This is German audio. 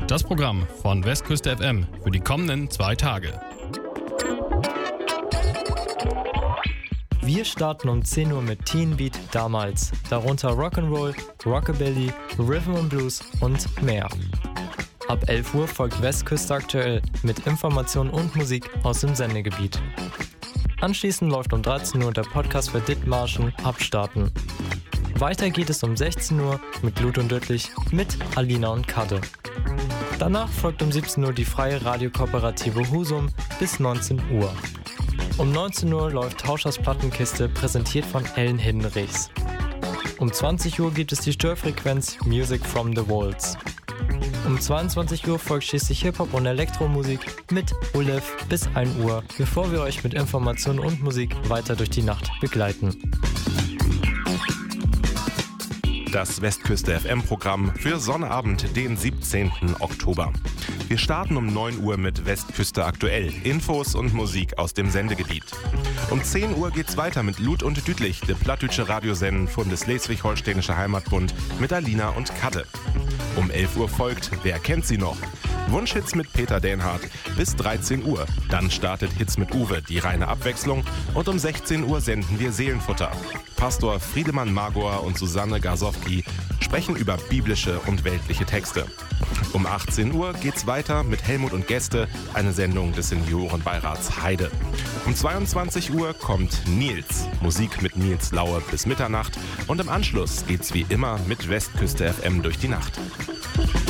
Das Programm von Westküste FM für die kommenden 2 Tage. Wir starten um 10 Uhr mit Teen Beat damals, darunter Rock'n'Roll, Rockabilly, Rhythm and Blues und mehr. Ab 11 Uhr folgt Westküste aktuell mit Informationen und Musik aus dem Sendegebiet. Anschließend läuft um 13 Uhr der Podcast für Dithmarschen Abstarten. Weiter geht es um 16 Uhr mit Blut und Döttlich mit Alina und Kadde. Danach folgt um 17 Uhr die freie Radiokooperative Husum bis 19 Uhr. Um 19 Uhr läuft Tauschers Plattenkiste, präsentiert von Ellen Hinrichs. Um 20 Uhr gibt es die Störfrequenz Music from the Walls. Um 22 Uhr folgt schließlich Hip-Hop und Elektromusik mit Ulef bis 1 Uhr, bevor wir euch mit Informationen und Musik weiter durch die Nacht begleiten. Das Westküste FM-Programm für Sonnabend, den 17. Oktober. Wir starten um 9 Uhr mit Westküste aktuell. Infos und Musik aus dem Sendegebiet. Um 10 Uhr geht's weiter mit Lut und Dütlich, der plattdütsche Radiosenden von des Schleswig-Holsteinische Heimatbund mit Alina und Kadde. Um 11 Uhr folgt Wer kennt sie noch? Wunschhits mit Peter Dänhardt bis 13 Uhr. Dann startet Hits mit Uwe, die reine Abwechslung. Und um 16 Uhr senden wir Seelenfutter. Pastor Friedemann Magor und Susanne Garsowski sprechen über biblische und weltliche Texte. Um 18 Uhr geht's weiter mit Helmut und Gäste, eine Sendung des Seniorenbeirats Heide. Um 22 Uhr kommt Nils, Musik mit Nils Laue bis Mitternacht. Und im Anschluss geht's wie immer mit Westküste FM durch die Nacht.